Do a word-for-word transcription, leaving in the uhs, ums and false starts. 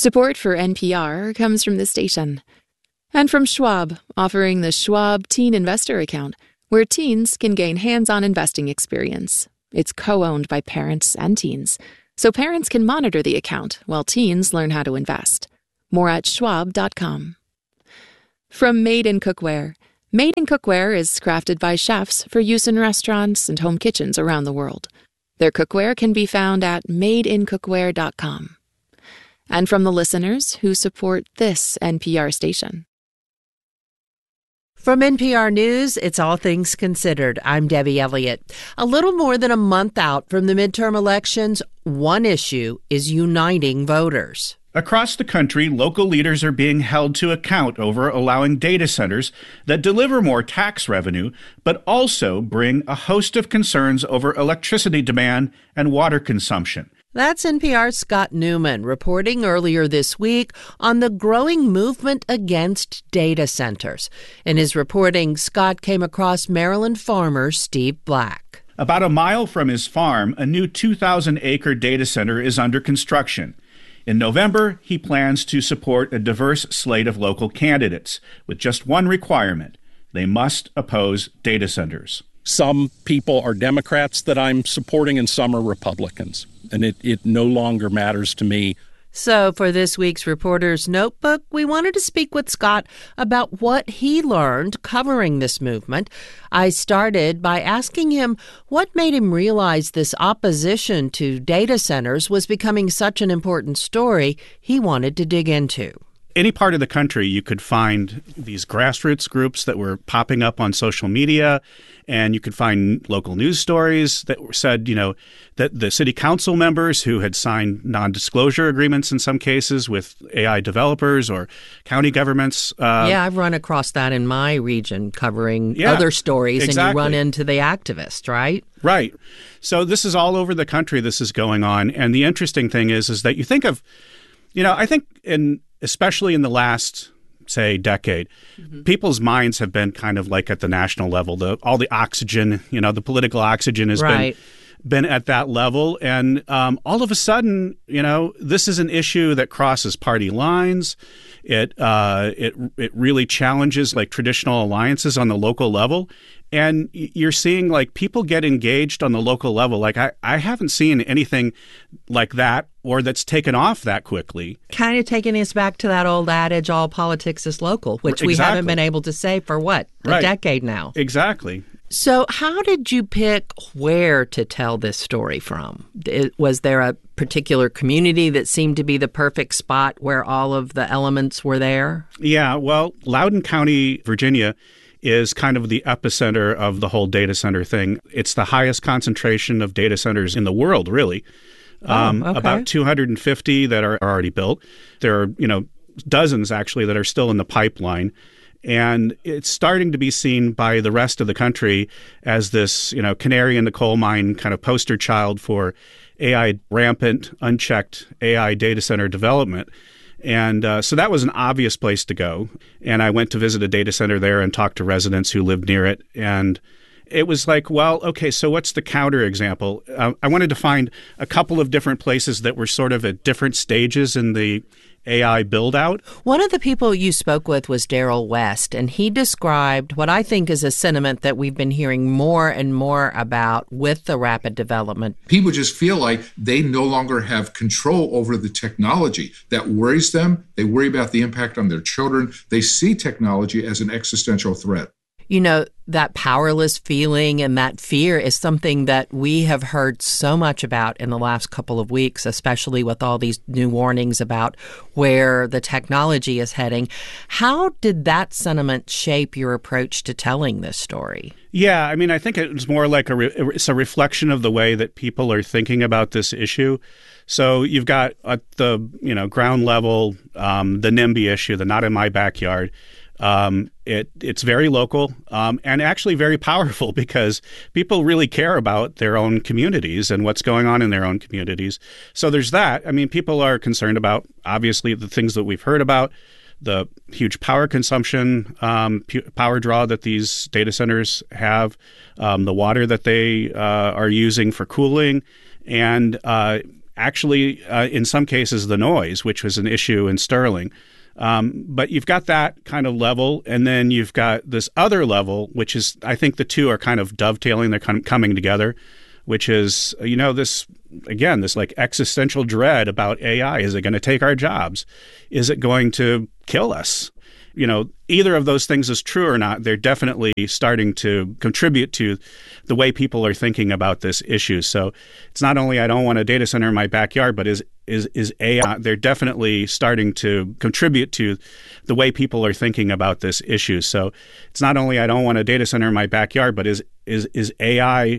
Support for N P R comes from the station. And from Schwab, offering the Schwab Teen Investor Account, where teens can gain hands-on investing experience. It's co-owned by parents and teens, so parents can monitor the account while teens learn how to invest. More at schwab dot com. From Made in Cookware. Made in Cookware is crafted by chefs for use in restaurants and home kitchens around the world. Their cookware can be found at made in cookware dot com. And from the listeners who support this N P R station. From N P R News, it's All Things Considered. I'm Debbie Elliott. A little more than a month out from the midterm elections, one issue is uniting voters. Across the country, local leaders are being held to account over allowing data centers that deliver more tax revenue, but also bring a host of concerns over electricity demand and water consumption. That's N P R's Scott Newman reporting earlier this week on the growing movement against data centers. In his reporting, Scott came across Maryland farmer Steve Black. About a mile from his farm, a new two thousand acre data center is under construction. In November, he plans to support a diverse slate of local candidates, with just one requirement: they must oppose data centers. Some people are Democrats that I'm supporting, and some are Republicans. And it, it no longer matters to me. So for this week's Reporter's Notebook, we wanted to speak with Scott about what he learned covering this movement. I started by asking him what made him realize this opposition to data centers was becoming such an important story he wanted to dig into. Any part of the country, you could find these grassroots groups that were popping up on social media, and you could find local news stories that said, you know, that the city council members who had signed non-disclosure agreements in some cases with A I developers or county governments. Uh, yeah, I've run across that in my region covering yeah, other stories, exactly. And you run into the activist, right? Right. So this is all over the country. This is going on. And the interesting thing is, is that you think of, you know, I think in especially in the last, say, decade, mm-hmm. people's minds have been kind of like at the national level. The, all the oxygen, you know, the political oxygen has right. been, been at that level. And um, all of a sudden, you know, this is an issue that crosses party lines. It, uh, it, it really challenges like traditional alliances on the local level. And you're seeing like people get engaged on the local level. Like I, I haven't seen anything like that or that's taken off that quickly. Kind of taking us back to that old adage, all politics is local, which exactly. we haven't been able to say for what, a right. decade now. Exactly. So how did you pick where to tell this story from? It, was there a particular community that seemed to be the perfect spot where all of the elements were there? Yeah, well, Loudoun County, Virginia, is kind of the epicenter of the whole data center thing. It's the highest concentration of data centers in the world, really. Oh, um, okay. About two hundred fifty that are already built. There are, you know, dozens actually that are still in the pipeline. And it's starting to be seen by the rest of the country as this, you know, canary in the coal mine kind of poster child for A I, rampant, unchecked A I data center development. And uh, so that was an obvious place to go. And I went to visit a data center there and talked to residents who lived near it. And it was like, well, okay, so what's the counter example? Uh, I wanted to find a couple of different places that were sort of at different stages in the A I build-out. One of the people you spoke with was Daryl West, and he described what I think is a sentiment that we've been hearing more and more about with the rapid development. People just feel like they no longer have control over the technology. That worries them. They worry about the impact on their children. They see technology as an existential threat. You know, that powerless feeling and that fear is something that we have heard so much about in the last couple of weeks, especially with all these new warnings about where the technology is heading. How did that sentiment shape your approach to telling this story? Yeah, I mean, I think it's more like a re- it's a reflection of the way that people are thinking about this issue. So you've got at the, you know, ground level, um, the NIMBY issue, the not in my backyard. Um, it it's very local um, and actually very powerful because people really care about their own communities and what's going on in their own communities. So there's that. I mean, people are concerned about, obviously, the things that we've heard about, the huge power consumption, um, pu- power draw that these data centers have, um, the water that they uh, are using for cooling. And uh, actually, uh, in some cases, the noise, which was an issue in Sterling. Um, but you've got that kind of level, and then you've got this other level, which is, I think the two are kind of dovetailing, they're kind of coming together, which is, you know, this, again, this like existential dread about A I. Is it going to take our jobs? Is it going to kill us? You know, either of those things is true or not, they're definitely starting to contribute to the way people are thinking about this issue. So it's not only I don't want a data center in my backyard, but is is is A I, they're definitely starting to contribute to the way people are thinking about this issue. So it's not only I don't want a data center in my backyard, but is is is A I